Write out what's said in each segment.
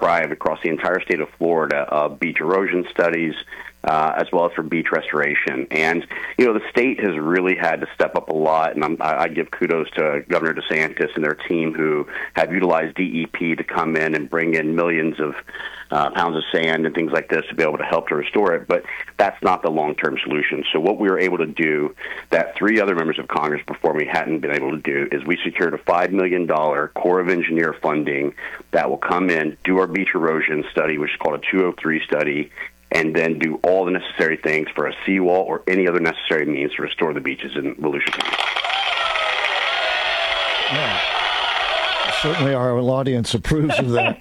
deprived across the entire state of Florida of beach erosion studies, as well as for beach restoration. And, the state has really had to step up a lot, and I give kudos to Governor DeSantis and their team who have utilized DEP to come in and bring in millions of pounds of sand and things like this to be able to help to restore it. But that's not the long-term solution. So what we were able to do that 3 other members of Congress before me hadn't been able to do is we secured a $5 million Corps of Engineer funding that will come in, do our beach erosion study, which is called a 203 study, and then do all the necessary things for a seawall or any other necessary means to restore the beaches in Volusia County. Yeah. Certainly our audience approves of that.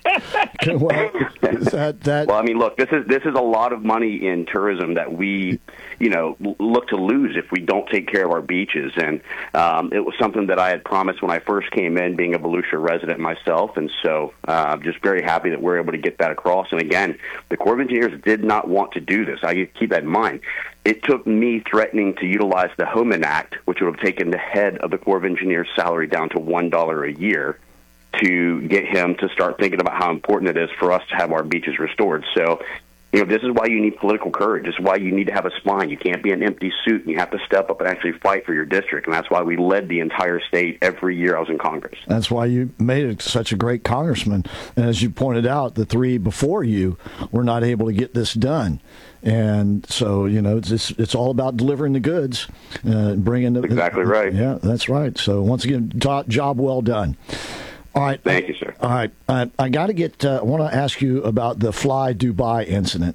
Well, I mean, look, this is a lot of money in tourism that we, look to lose if we don't take care of our beaches. And it was something that I had promised when I first came in, being a Volusia resident myself. And so just very happy that we're able to get that across. And again, the Corps of Engineers did not want to do this. I keep that in mind. It took me threatening to utilize the Homan Act, which would have taken the head of the Corps of Engineers' salary down to $1 a year, to get him to start thinking about how important it is for us to have our beaches restored. So, this is why you need political courage. This is why you need to have a spine. You can't be an empty suit, and you have to step up and actually fight for your district. And that's why we led the entire state every year I was in Congress. That's why you made it such a great congressman. And as you pointed out, the 3 before you were not able to get this done. And so, it's all about delivering the goods, bringing the... Exactly right. Yeah, that's right. So once again, job well done. All right. Thank you, sir. All right. I got to get. I want to ask you about the Fly Dubai incident,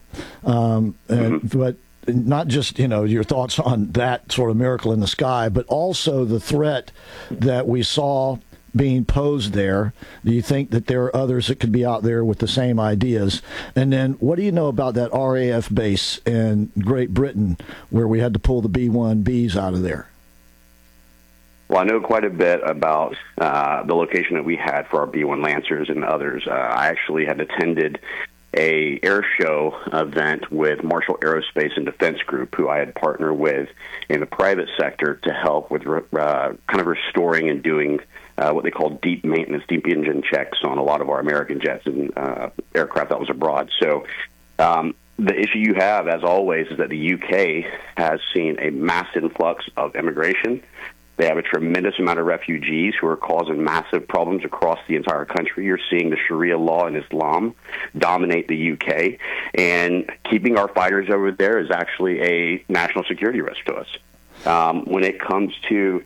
but not just your thoughts on that sort of miracle in the sky, but also the threat that we saw being posed there. Do you think that there are others that could be out there with the same ideas? And then, what do you know about that RAF base in Great Britain where we had to pull the B-1Bs out of there? Well, I know quite a bit about the location that we had for our B-1 Lancers and others. I actually had attended a air show event with Marshall Aerospace and Defense Group, who I had partnered with in the private sector to help with kind of restoring and doing what they call deep maintenance, deep engine checks on a lot of our American jets and aircraft that was abroad. So the issue you have, as always, is that the UK has seen a mass influx of immigration. They have a tremendous amount of refugees who are causing massive problems across the entire country. You're seeing the Sharia law and Islam dominate the UK, and keeping our fighters over there is actually a national security risk to us. When it comes to,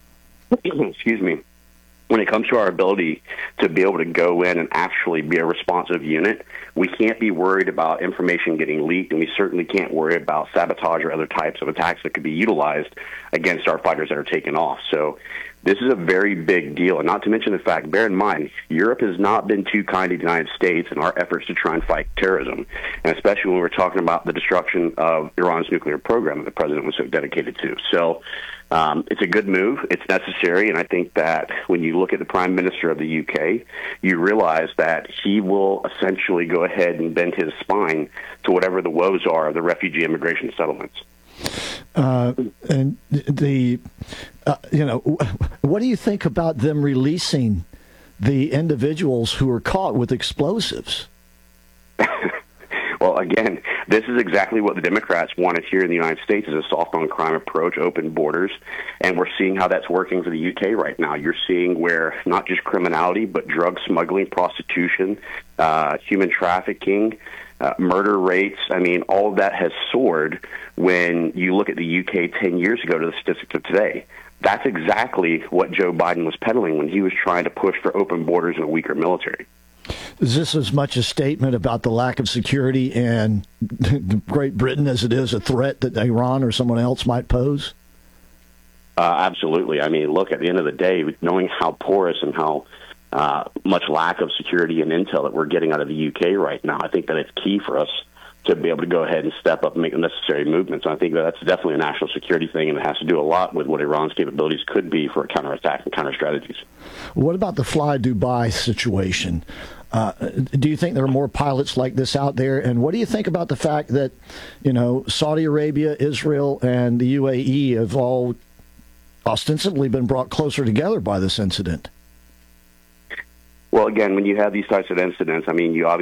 when it comes to our ability to be able to go in and actually be a responsive unit, we can't be worried about information getting leaked, and we certainly can't worry about sabotage or other types of attacks that could be utilized against our fighters that are taken off. So this is a very big deal, and not to mention the fact, bear in mind, Europe has not been too kind to the United States in our efforts to try and fight terrorism, and especially when we're talking about the destruction of Iran's nuclear program that the president was so dedicated to. So it's a good move. It's necessary, and I think that when you look at the Prime Minister of the UK, you realize that he will essentially go ahead and bend his spine to whatever the woes are of the refugee immigration settlements. And the, what do you think about them releasing the individuals who were caught with explosives? Well, again, this is exactly what the Democrats wanted here in the United States, is a soft-on-crime approach, open borders, and we're seeing how that's working for the UK right now. You're seeing where not just criminality, but drug smuggling, prostitution, human trafficking, murder rates, all of that has soared when you look at the UK 10 years ago to the statistics of today. That's exactly what Joe Biden was peddling when he was trying to push for open borders and a weaker military. Is this as much a statement about the lack of security in Great Britain as it is a threat that Iran or someone else might pose? Absolutely. Look, at the end of the day, knowing how porous and how much lack of security and intel that we're getting out of the UK right now, I think that it's key for us to be able to go ahead and step up and make the necessary movements. I think that that's definitely a national security thing, and it has to do a lot with what Iran's capabilities could be for a counterattack and counter strategies. What about the Fly Dubai situation? Do you think there are more pilots like this out there? And what do you think about the fact that, Saudi Arabia, Israel, and the UAE have all ostensibly been brought closer together by this incident? Well, again, when you have these types of incidents, you obviously